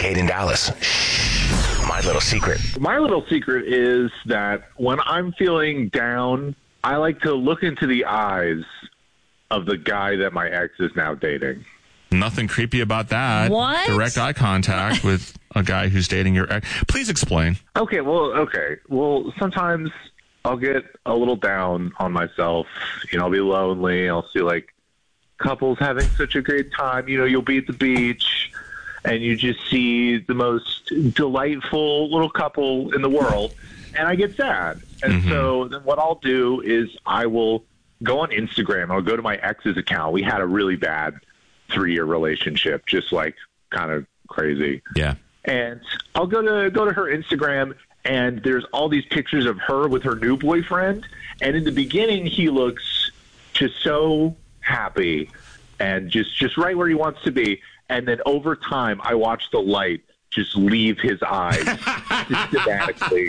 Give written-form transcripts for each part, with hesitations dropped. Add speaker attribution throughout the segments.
Speaker 1: Kate in Dallas. Shh. My little secret.
Speaker 2: My little secret is that when I'm feeling down, I like to look into the eyes of the guy that my ex is now dating.
Speaker 3: Nothing creepy about that.
Speaker 4: What?
Speaker 3: Direct eye contact with a guy who's dating your ex. Please explain.
Speaker 2: Okay. Well, sometimes I'll get a little down on myself. I'll be lonely. I'll see like couples having such a great time. You'll be at the beach and you just see the most delightful little couple in the world. And I get sad. And so then what I'll do is I will go on Instagram. I'll go to my ex's account. We had a really bad 3-year relationship, just like kind of crazy.
Speaker 3: Yeah.
Speaker 2: And I'll go to her Instagram, and there's all these pictures of her with her new boyfriend. And in the beginning, he looks just so happy and just right where he wants to be. And then over time, I watch the light just leave his eyes systematically.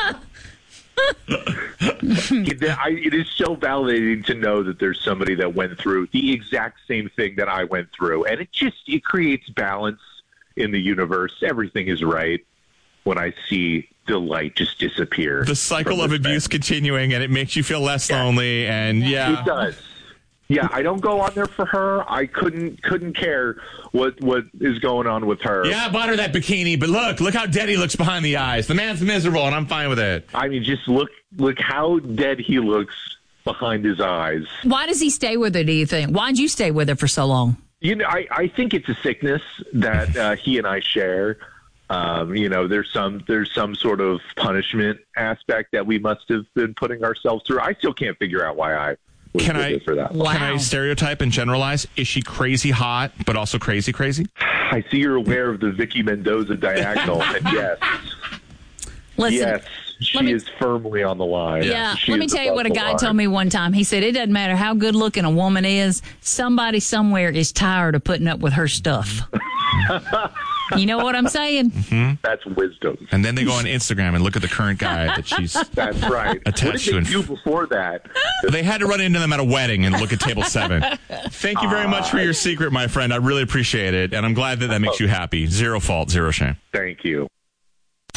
Speaker 2: It is so validating to know that there's somebody that went through the exact same thing that I went through. And it creates balance in the universe. Everything is right when I see the light just disappear.
Speaker 3: The cycle of abuse continuing, and it makes you feel less lonely. And
Speaker 2: it does. Yeah, I don't go on there for her. I couldn't care what is going on with her.
Speaker 3: Yeah, I bought her that bikini, but look how dead he looks behind the eyes. The man's miserable, and I'm fine with it.
Speaker 2: I mean, just look how dead he looks behind his eyes.
Speaker 4: Why does he stay with her, do you think? Why'd you stay with her for so long?
Speaker 2: I think it's a sickness that he and I share. There's some sort of punishment aspect that we must have been putting ourselves through. I still can't figure out why I was for that.
Speaker 4: Wow.
Speaker 3: Can I stereotype and generalize? Is she crazy hot, but also crazy crazy?
Speaker 2: I see you're aware of the Vicky Mendoza diagonal, and yes.
Speaker 4: Listen,
Speaker 2: yes, she is firmly on the line.
Speaker 4: Yeah,
Speaker 2: She
Speaker 4: let me
Speaker 2: is
Speaker 4: tell you
Speaker 2: above
Speaker 4: what a
Speaker 2: the
Speaker 4: guy
Speaker 2: line.
Speaker 4: told me one time. He said, it doesn't matter how good looking a woman is, somebody somewhere is tired of putting up with her stuff. You know what I'm saying?
Speaker 3: Mm-hmm.
Speaker 2: That's wisdom.
Speaker 3: And then they go on Instagram and look at the current guy that she's
Speaker 2: That's right.
Speaker 3: attached
Speaker 2: What did
Speaker 3: to.
Speaker 2: they do before that?
Speaker 3: They had to run into them at a wedding and look at table 7. Thank you very much for your secret, my friend. I really appreciate it. And I'm glad that makes you happy. Zero fault, zero shame.
Speaker 2: Thank you.